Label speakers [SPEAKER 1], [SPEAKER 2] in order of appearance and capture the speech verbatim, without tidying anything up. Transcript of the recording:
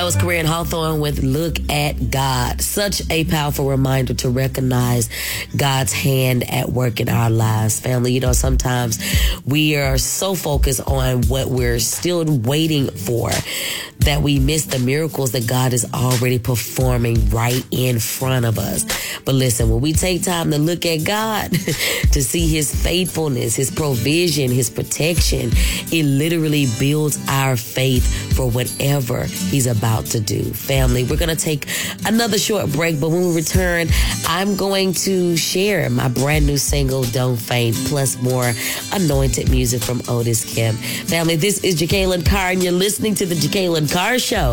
[SPEAKER 1] was Corinne Hawthorne with Look at God. Such a powerful reminder to recognize God's hand at work in our lives. Family, you know, sometimes we are so focused on what we're still waiting for that we miss the miracles that God is already performing right in front of us. But listen, when we take time to look at God, to see his faithfulness, his provision, his protection, it literally builds our faith for whatever he's about to do. Family, we're going to take another short break, but when we return, I'm going to share my brand new single, Don't Faint, plus more anointed music from Otis Kim. Family, this is Jacqueline Carr, and you're listening to the Jacqueline Carr Show.